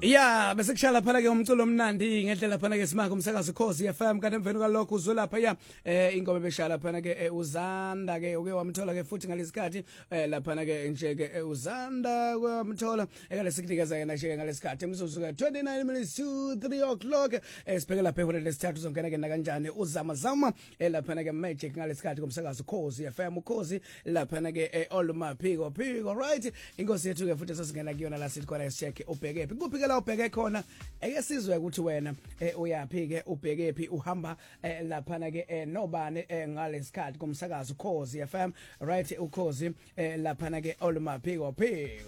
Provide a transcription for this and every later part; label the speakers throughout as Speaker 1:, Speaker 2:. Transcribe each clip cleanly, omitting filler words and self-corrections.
Speaker 1: Yeah, bese kushala phana ke umculo omnandi ngendlela phana ke simaka umsakazo Khosi FM kanti emveni kwalokho uzwe lapha ya ingoma beshala phana ke uzanda ke uke wamthola ke futhi ngalesikhathi lapha ke nje ke uzanda kwamthola ekalesikhinikeza yena nje ngalesikhathi emzuzu ke 29 minutes to 3 o'clock sibheke lapha ehole lesithathu uzongena ke kanjani uzama zama lapha ke magic ngalesikhathi kumsakazo Khosi FM Khosi lapha ke olumaphiko phiko right inkosi yethu ke futhi sesingena kuyona la sithi khona check ubheke phi kuphi ke la ubheke khona eke sizwe ukuthi wena uyaphike ke ubheke phi uhamba lapha ke nobani ngalesikhathi kumsakazo Khosi FM right uKhosi lapha ke olumaphiko phiko.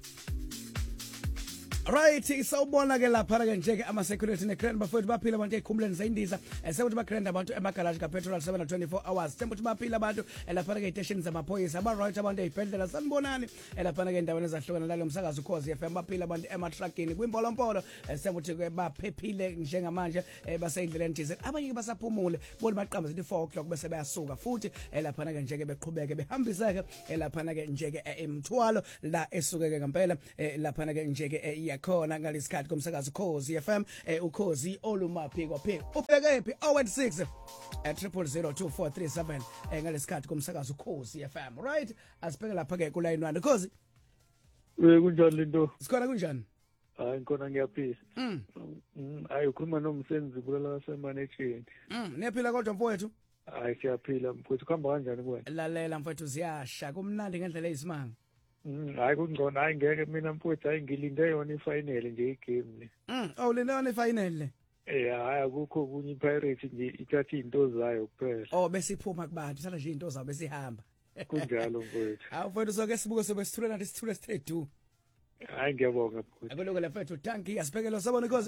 Speaker 1: Right, sawubona ke lapha ke nje ke ama security ne crane bafowethu baphila abantu ekhumuleni zayindiza sekuthi ba crane abantu emagarage ka petrol 724 hours sembuthi baphila abantu lapha ke station zamaphoyisa aba right abantu ezibhedlela sanibonani lapha ke endaweni ezahlukana la umsakazo Khosi FM baphila abantu ema truckini kwimpolompolo sembuthi ke baphephile njengamanje baseyindleleni diesel abanye basaphumule bona baqamba zithi 4 o'clock bese bayasuka futhi lapha ke nje ke beqhubeke behambisa ke lapha ke nje ke emthwalo la esuke ke ngempela lapha ke nje ke yakhona ngalesikhathi komsakazo Khosi FM uKhosi olumaphiko phiko ubheke phi 016 002437 ngalesikhathi komsakazo Khosi FM right asibheke lapha ke kuline 1 Khosi
Speaker 2: kunjani lento
Speaker 1: sikhona kunjani
Speaker 2: hayi ngikona ngiyaphila hayi ukhuluma nomsebenzi kulala semanagement
Speaker 1: nephila kodwa mfowethu
Speaker 2: hayi siyaphila mfowethu kuhamba kanjani kuwena
Speaker 1: lalela mfowethu ziyasha kumnandi ngendlela eyisimanga
Speaker 2: hayi kungcono hayi ngeke mina mfowethu hayi ngilinde yona ifinal nje igame le
Speaker 1: ulinde yona ifinal le
Speaker 2: hayi akukho kunye iPirates nje ithatha izinto zayo kuphela
Speaker 1: bese iphuma kubantu sana nje izinto zayo bese ihamba
Speaker 2: kunjalo mfowethu
Speaker 1: hayi mfowethu soke sibuke sobe sithule nathi sithule straight do
Speaker 2: hayi ngiyabonga mfowethu
Speaker 1: akuloko la mfowethu tanki asibhekelo sabona Khosi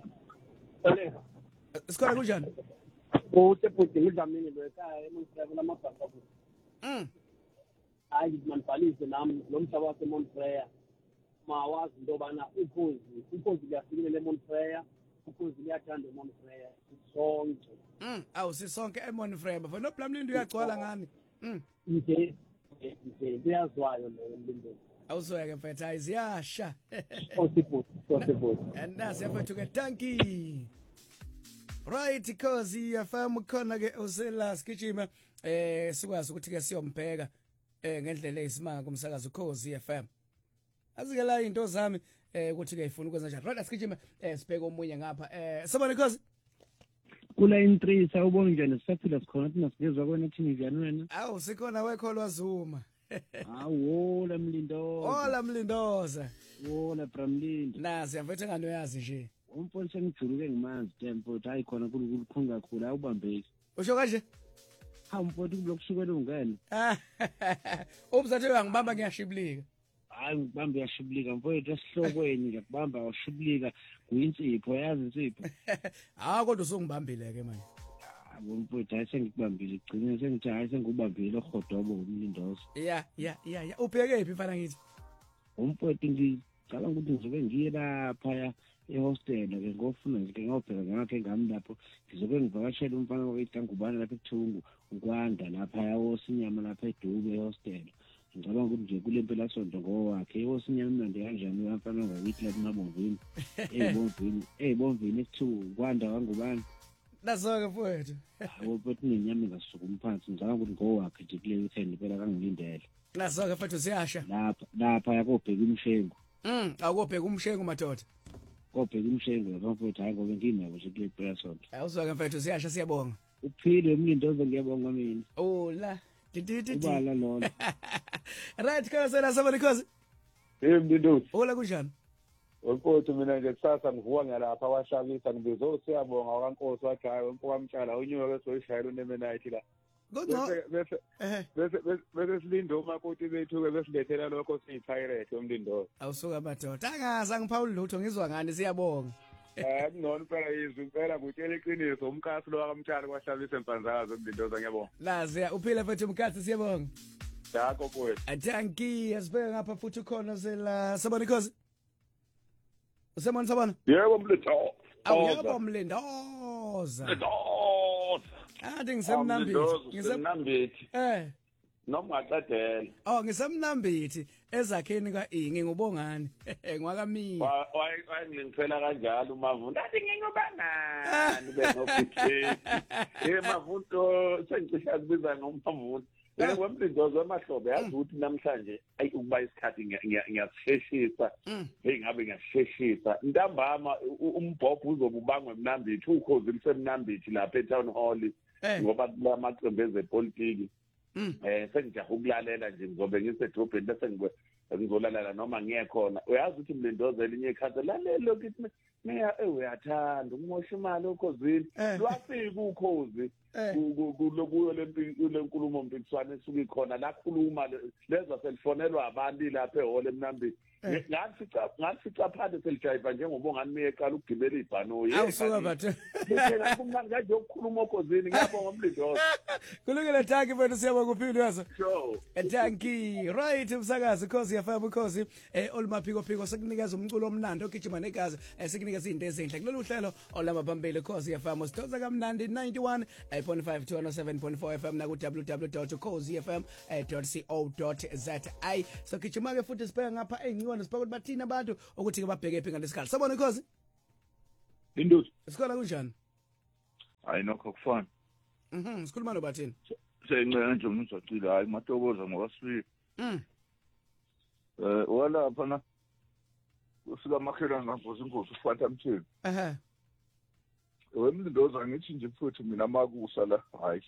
Speaker 1: sikhona kunjani
Speaker 3: uTeputi ngidlamini lo ekhaya eMontreux lamabhasa hayi manibhalise nami lo mhlaba waseMontreux mawazi into bana ukhozi liyafikelela eMontreux ukhozi liyathanda eMontreux sonke
Speaker 1: sisonke eMontreux bafana noBlamlindo uyagcwala ngani
Speaker 3: nje kuyazwayo lo mlindo
Speaker 1: awuzwa ke mfethu ayiziyasha
Speaker 3: Otiputi
Speaker 1: andase mfethu ke tanki right Khosi FM khona ke usela sigijima sikwazi ukuthi ke siyombheka ngendlela eyisimanga kumsakazo Khosi FM azike la into zami ukuthi ke ifuna ukwenza njani right asigijime sibheke omunye ngapha sabona Khosi
Speaker 4: kula in3 sawubona njani sisaphila sikhona thina sigezwe kwena thini njani wena
Speaker 1: sikhona wekholwa Zuma
Speaker 4: wola Mlindoza
Speaker 1: hola Mlindoza
Speaker 4: wola Bramlindo
Speaker 1: nazi yamfethu ngano yazi nje
Speaker 4: umfundisi ngijuluke ngimanzi tempo hayi khona kukhulu kakhulu awubambeki
Speaker 1: usho kanje
Speaker 4: mfowethu kulokusukela ungene
Speaker 1: ubuzathe uyangibamba ngiyashiblika
Speaker 4: hayi ngibamba uyashiblika mfowethu esihlokweni ngiyakubamba washiblika kuyinsipho yazi insipho
Speaker 1: kodwa usungibambile ke manje
Speaker 4: mfowethu hayi sengikubambile igcine sengithi hayi sengubambile ogodobo ngumlindozo
Speaker 1: ya ubheke phi mfana ngithi
Speaker 4: mfowethu ngicala ukuthi ngizobe ngiye lapha ehostel ke ngofuna nje ngiyobheka ngakhe ngami lapho ngizobe ngivakashela umfana wakhe lapha eThungu ukwanda lapha yawosinyama lapha eDube ehostel ngicabanga ukuthi nje kule mpela sonto ngowakhe yawosinyama mnandi kanjani umfana ngakithi lapha eMabomvini ebomvini eThungu kwanda wangubani
Speaker 1: nazoke mfowethu
Speaker 4: mfowethu nenyama ngasuka phansi ngicabanga ukuthi ngowakhe nje kule weekend phela kangilindele
Speaker 1: nazoke mfowethu siyasha
Speaker 4: lapha yakobheka umshengu
Speaker 1: akubheka umshengu madoda
Speaker 4: kobheka umshengu mfowethu hayi ngoba ngimeko nje kule person
Speaker 1: awuzwa mfowethu siyasha siyabonga
Speaker 4: uphile Mlindoza ngiyabonga mina
Speaker 1: la
Speaker 4: ubala lona
Speaker 1: right kana sena sabona Khosi
Speaker 2: Mlindoza
Speaker 1: hola kunjani
Speaker 2: mfowethu mina nje kusasa ngivuka ngalapha washabisa ngibizo siyabonga kaNkosi wathi hayi mfowamtshela unyuka besoyishayela unemenayithi la bese silindo umakoti bethu ke besilethela lokho siyipirate yomlindoza
Speaker 1: awusuka madoda angazi angiphawuli lutho ngizwa ngani siyabonga
Speaker 2: kunona phela izwi impela kutshela iqiniso umkhathi lo wakamtshali kwahlabisa empanzakazo umlindoza ngiyabonga
Speaker 1: lazi uphile futhi umkhathi siyabonga
Speaker 2: dakho mfowethu
Speaker 1: thanki asibheke ngapha futhi khona sela sabona Khosi sabona
Speaker 2: yebo Mlindoza
Speaker 1: yebo Mlindoza athi ngisemnambithi
Speaker 2: noma ungaqedela.
Speaker 1: Oh ngisemnambithi ezakheni kaIngi ngubongani ngwakamini.
Speaker 2: Wayengilungisela kanjalo uMavundo. Athi ngingubangani bengophithi. Mavundo sengicisha kubiza ngoMavundo. Wemlindozo amahlobo yazi ukuthi namhlanje ukuba isikhathi ngiyasisheshisa. Ngabe ngiyasisheshisa. Ntambama umbhobho uzobubangwa eMnambithi ukhozi lisemnambithi lapha eTown Hall ngoba kulamaqembu ezepolitiki. Sengijaha ukulalela nje ngizobe ngisedrobheni bese ngizolalela noma ngiyekhona. Uyazi ukuthi Mlindozo elinye ikhathi lalela ukuthi mina uyathanda umosha imali ukhozini. Lwafika ukhozi kulokuyo lenkulumo mpikiswane esuke ikhona la khuluma leza selifonelwa abantu lapha ehholo eMnambithi. Ngafica phansi selijayiva njengobongani meyeqala ukugibela ibhanoyi.
Speaker 1: Awusuka bathe.
Speaker 2: Ngeke kumnandi kanje ukukhuluma okhozini ngiyabonga Mlindozo.
Speaker 1: Kulungile Thanki mfethu siyabonga uphilo yazo.
Speaker 2: Sure.
Speaker 1: Thanki. Right umsakazi Khosi FM ukhozi olumaphiko phiko sekunikeza umculo omnandi ogijima negazi sekunikeza izinto ezinhle kulolu hlelo olama phambili Khosi FM sithoza kamnandi 91.5 to 107.4 FM na ku www.khosifm.co.za. So gijima ke futhi sibheka ngapha engiyona sibheka ukuthi bathina abantu ukuthi ke babheke phi ngalesikhathi. Sabona Khosi?
Speaker 2: Indudu.
Speaker 1: Sikhola kunjani?
Speaker 2: Hayi nokho kufana.
Speaker 1: Sikhuluma lo bathini?
Speaker 2: Sencane nje umzocile hayi matokoza ngoba sifika. Wala phana usika makhelana ngamboza ingozi ufata mthini. Wemlindozo ngithi nje futhi mina makusa la hayi.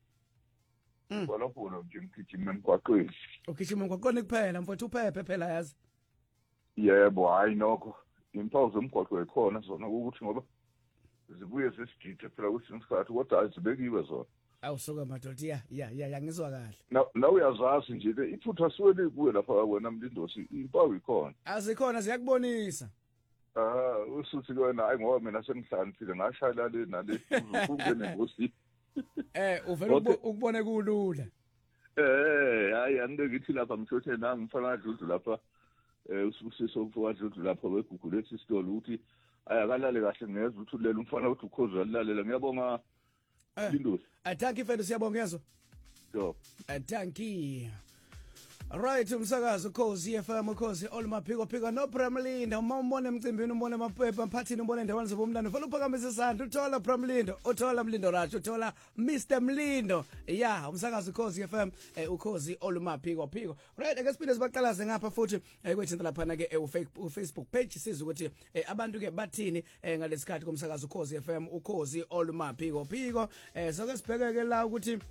Speaker 2: Walapho nje ngigijima emgwaqweni.
Speaker 1: Ugijima emgwaqweni kuphela mfowethu uphephe phela yazi.
Speaker 2: Yebo hayi nokho impawu zomgwaqo ekhona zona ukuthi ngoba zibuye sesidide phela ukuthi isikhathi kodwa azibekiwe zona.
Speaker 1: Awusuka madoda ya ngizwa kahle.
Speaker 2: Na uyazazi nje ke iphutha siwele ibuye lapha wena Mlindosi impawu ikhona.
Speaker 1: Azikhona ziyakubonisa.
Speaker 2: Usuthi wena hayi ngoba mina sengihlaniphile ngashayela le nale uzungene ngosi.
Speaker 1: Uvela ukubone kulula.
Speaker 2: Hayi angeke ngithi lapha mshothe nami mfana Dludu lapha usibusiso mfowethu lapha wegugulethe isitolo uthi ayakalale kahle ngezwe ukuthi ulela umfana uthi ukhozi walalela ngiyabonga Mlindosi.
Speaker 1: Thanki mfethu siyabonga yezo.
Speaker 2: Yo.
Speaker 1: Thanki. Right umsakazo Khosi FM Khosi olumaphiko no Pramlinda uma umbone emcimbini umbone amaphepha mphathini umbone endaweni zobumlando ufuna uphakamisa isandla uthola Pramlindo uthola Mlindo Racho uthola Mr Mlindo umsakazo Khosi FM ukhozi olumaphiko right ake siphinde sibaqalaze ngapha futhi kwethinta lapha ke uFacebook page siza ukuthi abantu ke bathini ngalesikhathi komsakazo Khosi FM ukhozi olumaphiko so ke sibheke ke la ukuthi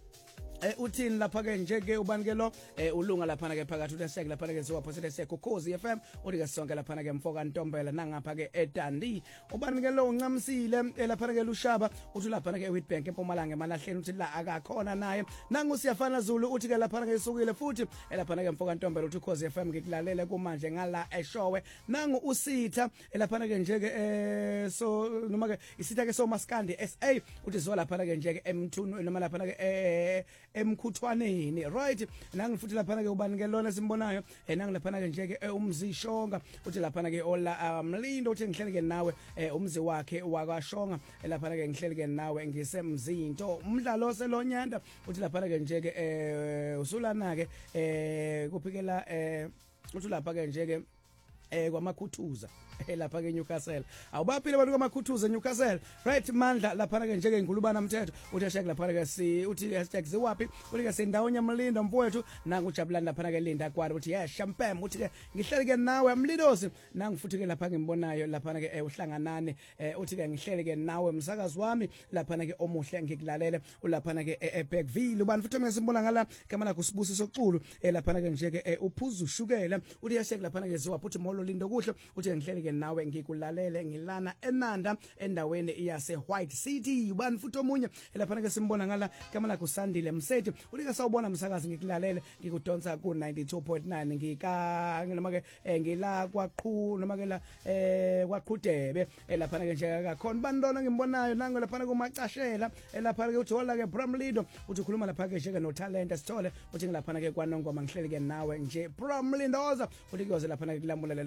Speaker 1: uthini lapha ke nje ke ubani ke lo ulunga lapha ke phakathi uLeseke lapha ke siwaphosele sekho Khosi FM uthi ke sonke lapha ke mfoka Ntombela nangapha ke eDandi ubani ke lo uncamisile lapha ke lushaba uthi lapha ke eWitbank eMpumalanga emalahleni uthi la akakhona naye nangu siyafana Zulu uthi ke lapha ke isukile futhi lapha ke mfoka Ntombela uthi Khosi FM ngikulalele kumanje ngala eShowe nangu usitha lapha ke nje ke so noma ke isitha ke so Maskandi SA uthi zo lapha ke nje ke M2 noma lapha ke emkhuthwaneni right nangifuthi lapha ke ubani ke lona simbonayo nangilapha ke nje ke umzishonga uthi lapha ke ola Mlindo uthi ngihleli ke nawe umzi wakhe wakwaShonga lapha ke ngihleli ke nawe ngisemzinto umdlalo selonyanda uthi lapha ke nje ke usulana ke kuphikela uthi lapha ke nje ke kwamakhuthuza lapha ke Newcastle awubaphile abantu kwamakhuthuza Newcastle right mandla lapha ke njeke ngulubana mthetho uthi hashtag lapha ke si uthi hashtag ziwapi uthi ke sendawo nyamlindo mfowethu nangu ujabulani lapha ke Linda kwari uthi champagne uthi ke ngihleli ke nawe Mlidosi nangu futhi ke lapha ngimbonayo lapha ke uhlanganane uthi ke ngihleli ke nawe umsakazi wami lapha ke omuhle ngikulalele ulapha ke eBackville ubani futhi ngesimbona ngala kamana kusibusiso Xulu lapha ke njeke uphuzu ushukela uthi hashtag lapha ke ziwapi uthi molo lindo kuhle uthi ngihleli nawe ngikulalele ngilana enanda endaweni yase White City ubani futhi omunye lapha ke simbona ngala kamana kusandile Msethi ulike sawubona umsakazi ngikulalele ngikudonsa ku 92.9 ngika noma ke ngila kwaqhu noma ke la kwaqhudebe lapha ke nje akakhona bandona ngimbonayo nango lapha kumacashela lapha ke uthola ke Pramlindo uthi ukhuluma lapha ke nje no talent sithole uthi ngilapha ke kwanongoma ngihleli ke nawe nje Pramlindoza uthi kuyoze lapha ke kulambulela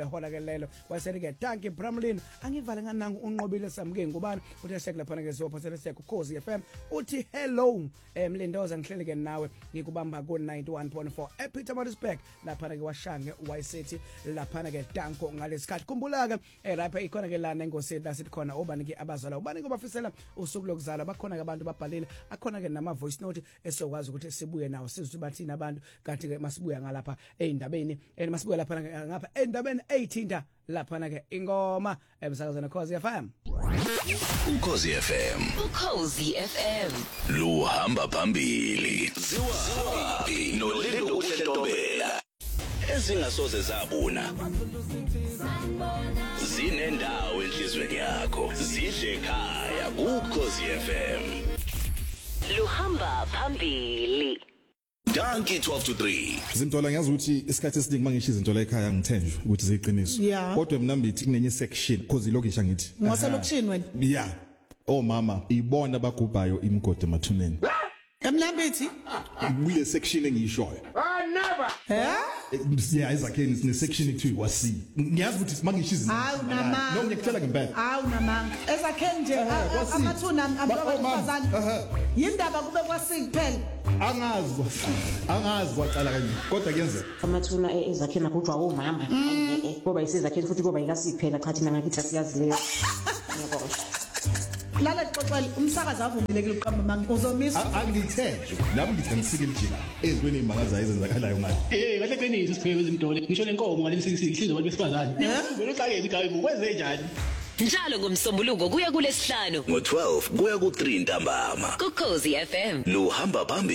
Speaker 1: kulelo hola ke lelo waseli ke Dankie Bramlin angivale nganangu unqobile samke ngubani uthi shek lapha ke siyophothela sekho Khosi FM uthi hello Mlindoza ngihlele ke nawe ngikubamba ku 91.4 ePietermaritzburg lapha ke washange wayisethi lapha ke Danko ngalesikhathi khumbula ke rapha ikhona ke lana engosini la sithi khona obani ke abazala ubani ngobafisela usuku lokuzalwa bakhona ke abantu babhalile akhona ke nama voice note esokwazi ukuthi sibuye nawo sizwe bathina abantu kanti ke masibuya ngalapha eindabeni masibuya lapha ngapha endabeni 18 lapha ke ingoma emsakazweni Khosi FM
Speaker 5: Ukhosi FM
Speaker 6: Ukhosi FM
Speaker 5: luhamba phambili ziwa nolendo uhlentobela ezingasoze zabuna zinendawo enhlizweni yakho zidle ekhaya Ukhosi FM
Speaker 6: luhamba phambili
Speaker 5: Dankie 12 to 3
Speaker 7: Zimthola ngiyazi ukuthi isikhathi esiningi mangisho izinto la ekhaya ngithenjwe ukuthi ziyiqiniso kodwa mina mbithi kunenye section cause ilokisha ngithi
Speaker 8: ngoselokishini wena
Speaker 7: yeah oh mama ibona bagubhayo imgodi emathuneni
Speaker 8: Emlambithi
Speaker 7: kule section engiyishoyo
Speaker 2: never
Speaker 7: yeah izakheni sine section ekuthiwa wasi ngiyazi ukuthi mangisho izinto
Speaker 8: hawu namanga
Speaker 7: no ngiyakutshela ngempela
Speaker 8: hawu namanga ezakheni nje amathuna abafazana yindaba kube kwasiki phela
Speaker 7: angazi kwaqala kanje kodwa kuyenzeka
Speaker 9: amathuna ezakheni akujwa omama ngoba isizakheni futhi kuba ikasiphela cha thina ngakithi asiyazi leyo
Speaker 8: lala xoxela umsakazi avumelekile uqamba manga uzomisa
Speaker 7: angithenjwe lapho ngithi ngisike lijika ezweni imakaza ezenzakalayo ngathi
Speaker 3: kahle qinisa siphewe izimdole ngisho lenkomo ngalesi ihliziyo abantu besifazane ngeke uxakeze igayi kwenze njani
Speaker 6: njalo ngomsombuluko kuya kulesihlanu
Speaker 5: ngo12 kuya ku3 ntambama
Speaker 6: kuKhosi FM
Speaker 5: luhamba phambili